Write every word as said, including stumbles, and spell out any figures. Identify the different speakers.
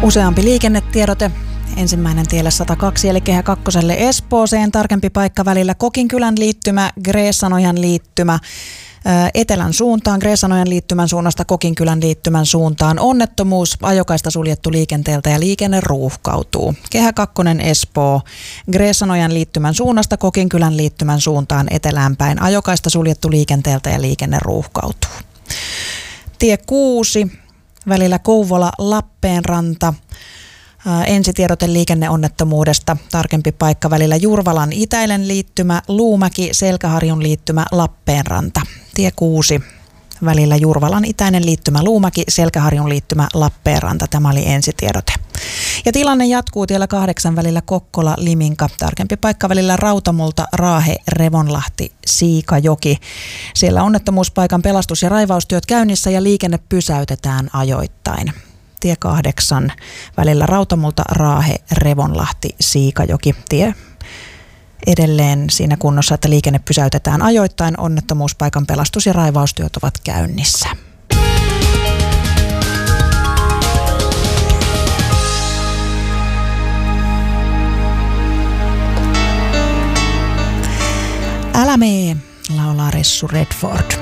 Speaker 1: Useampi liikennetiedote. Ensimmäinen tielle sata kaksi eli Kehä kakkoselle Espooseen. Tarkempi paikka välillä Kokinkylän liittymä, Greessanojan liittymä. Etelän suuntaan, Greessanojan liittymän suunnasta Kokinkylän liittymän suuntaan. Onnettomuus, ajokaista suljettu liikenteeltä ja liikenne ruuhkautuu. Kehä kakkonen Espoo, Greessanojan liittymän suunnasta Kokinkylän liittymän suuntaan etelään päin. Ajokaista suljettu liikenteeltä ja liikenne ruuhkautuu. Tie kuusi, välillä Kouvola-Lappeenranta. Ensitiedote liikenneonnettomuudesta. Tarkempi paikka välillä Jurvalan itäinen liittymä, Luumäki, Selkäharjun liittymä, Lappeenranta. Tie kuusi, välillä Jurvalan itäinen liittymä, Luumäki, Selkäharjun liittymä, Lappeenranta. Tämä oli ensitiedote. Ja tilanne jatkuu tiellä kahdeksan välillä Kokkola, Liminka. Tarkempi paikka välillä Rautamulta, Raahe, Revonlahti, Siikajoki. Siellä onnettomuuspaikan pelastus- ja raivaustyöt käynnissä ja liikenne pysäytetään ajoittain. Tie kahdeksan välillä Rautamulta, Raahe, Revonlahti, Siikajoki. Tie edelleen siinä kunnossa, että liikenne pysäytetään ajoittain. Onnettomuuspaikan pelastus- ja raivaustyöt ovat käynnissä. Älä mee, laulaa Ressu Redford.